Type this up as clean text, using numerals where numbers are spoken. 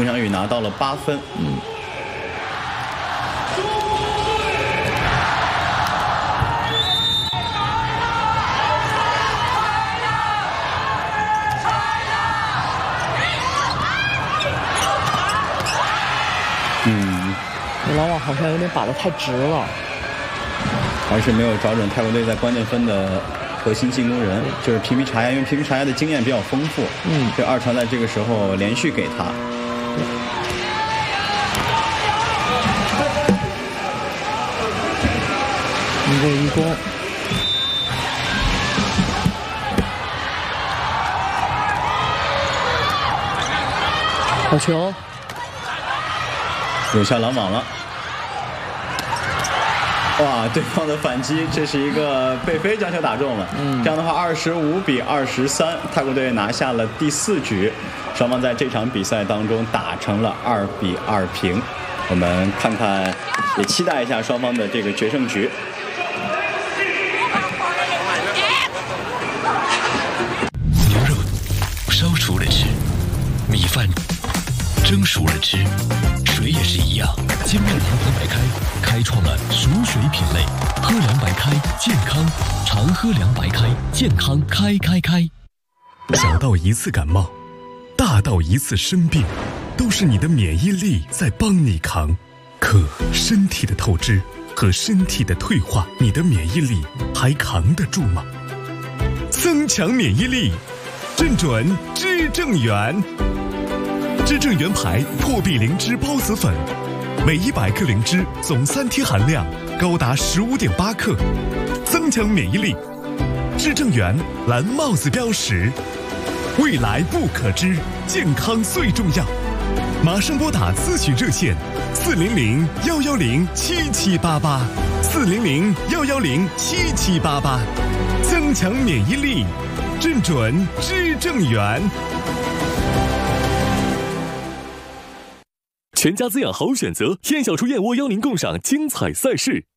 佟翔宇拿到了8分。 老网好像有点把得太直了， 还是没有找准泰国队在关键分的核心进攻人，就是皮皮查亚，因为皮皮查亚的经验比较丰富。这二传在这个时候连续给他。 一个一攻，好球！ 有下拦网了。哇，对方的反击，这是一个贝菲将球打中了。这样的话25-23，泰国队拿下了第4局，双方在这场比赛当中打成了2-2平。我们看看，也期待一下双方的这个决胜局。 牛肉烧熟了吃，米饭蒸熟了吃，水也是一样。金麦郎平白开开创了熟水品类，喝凉白开健康，常喝凉白开健康开。小到一次感冒，大到一次生病，都是你的免疫力在帮你扛。可身体的透支和身体的退化，你的免疫力还扛得住吗？增强免疫力，正准知正元。知正元牌破壁灵芝孢子粉，每100克灵芝总3天含量高达15.8克，增强免疫力。知正元蓝帽子标识，未来不可知，健康最重要。马上拨打咨询热线400-110-7788，400-110-7788，增强免疫力，正准知正元。全家滋养好选择，燕小厨燕窝邀您共赏精彩赛事。